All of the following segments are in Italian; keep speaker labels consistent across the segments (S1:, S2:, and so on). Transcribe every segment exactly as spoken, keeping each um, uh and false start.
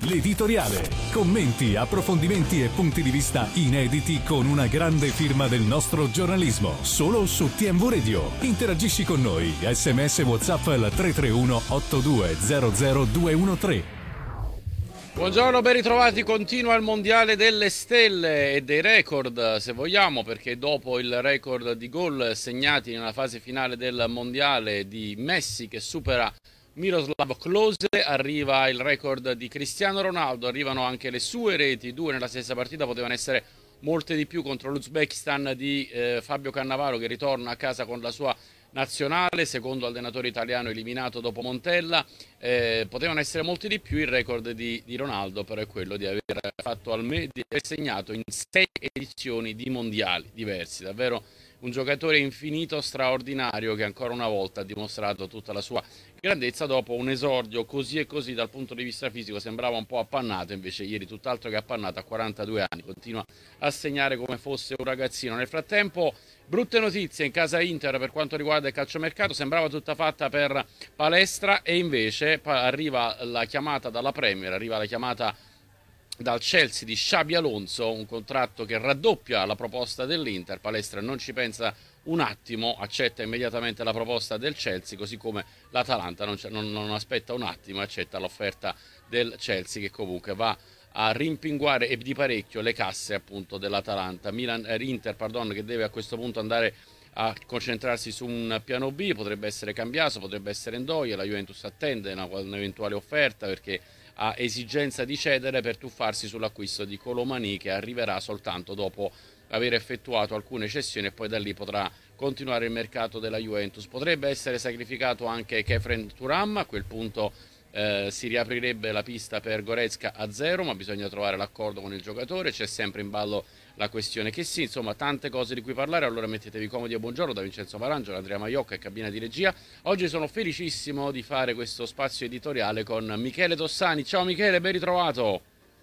S1: l'editoriale. Commenti, approfondimenti e punti di vista inediti con una grande firma del nostro giornalismo. Solo su T M V Radio. Interagisci con noi. Sms WhatsApp al tre tre uno otto due zero zero due uno tre.
S2: Buongiorno, ben ritrovati. Continua il mondiale delle stelle e dei record, se vogliamo, perché dopo il record di gol segnati nella fase finale del mondiale di Messi che supera Miroslav Klose, arriva il record di Cristiano Ronaldo, arrivano anche le sue reti, due nella stessa partita, potevano essere molte di più contro l'Uzbekistan di eh, Fabio Cannavaro, che ritorna a casa con la sua nazionale, secondo allenatore italiano eliminato dopo Montella. Eh, potevano essere molti di più. Il record di, di Ronaldo però è quello di aver fatto almeno di aver segnato in sei edizioni di mondiali diversi. Davvero un giocatore infinito, straordinario, che ancora una volta ha dimostrato tutta la sua grandezza dopo un esordio così e così dal punto di vista fisico. Sembrava un po' appannato, invece ieri tutt'altro che appannato, a quarantadue anni continua a segnare come fosse un ragazzino. Nel frattempo brutte notizie in casa Inter per quanto riguarda il calciomercato, sembrava tutta fatta per Palestra e invece arriva la chiamata dalla Premier, arriva la chiamata dal Chelsea di Xabi Alonso, un contratto che raddoppia la proposta dell'Inter. Palestra non ci pensa un attimo, accetta immediatamente la proposta del Chelsea, così come l'Atalanta non, non, non aspetta un attimo, accetta l'offerta del Chelsea, che comunque va a rimpinguare e di parecchio le casse appunto dell'Atalanta. Milan, eh, Inter, pardon, che deve a questo punto andare a concentrarsi su un piano B, potrebbe essere Cambiaso, potrebbe essere Ndoye. La Juventus attende una, un'eventuale offerta perché ha esigenza di cedere per tuffarsi sull'acquisto di Colomani, che arriverà soltanto dopo aver effettuato alcune cessioni e poi da lì potrà continuare il mercato della Juventus. Potrebbe essere sacrificato anche Kefren Turam, a quel punto eh, si riaprirebbe la pista per Goretzka a zero, ma bisogna trovare l'accordo con il giocatore, c'è sempre in ballo la questione che sì, insomma tante cose di cui parlare. Allora mettetevi comodi e buongiorno da Vincenzo Marangio, Andrea Maiocca e cabina di regia. Oggi sono felicissimo di fare questo spazio editoriale con Michele Tossani. Ciao Michele, ben ritrovato.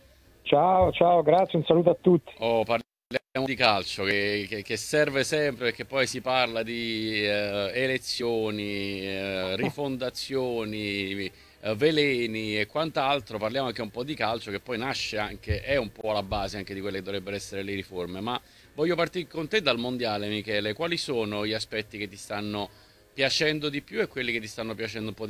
S3: Ciao, ciao, grazie, un saluto a tutti.
S2: Oh, parliamo di calcio che, che, che serve sempre, perché poi si parla di eh, elezioni, eh, rifondazioni, eh, veleni e quant'altro. Parliamo anche un po' di calcio, che poi nasce anche, è un po' la base anche di quelle che dovrebbero essere le riforme. Ma voglio partire con te dal mondiale, Michele. Quali sono gli aspetti che ti stanno piacendo di più e quelli che ti stanno piacendo un po' di